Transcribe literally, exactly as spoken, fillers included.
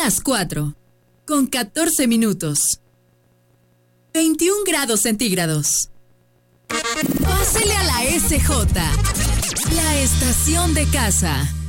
las cuatro, con catorce minutos. veintiún grados centígrados. Pásele a la S J, la estación de casa.